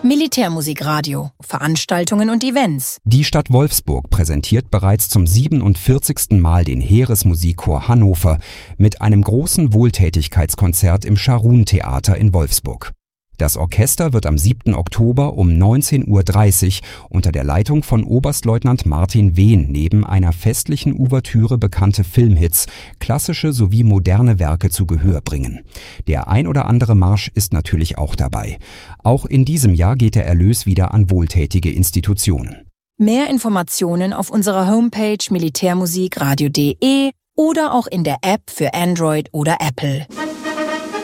Militärmusikradio, Veranstaltungen und Events. Die Stadt Wolfsburg präsentiert bereits zum 47. Mal den Heeresmusikchor Hannover mit einem großen Wohltätigkeitskonzert im Scharun-Theater in Wolfsburg. Das Orchester wird am 7. Oktober um 19:30 Uhr unter der Leitung von Oberstleutnant Martin Wehn neben einer festlichen Ouvertüre bekannte Filmhits, klassische sowie moderne Werke zu Gehör bringen. Der ein oder andere Marsch ist natürlich auch dabei. Auch in diesem Jahr geht der Erlös wieder an wohltätige Institutionen. Mehr Informationen auf unserer Homepage militärmusikradio.de oder auch in der App für Android oder Apple.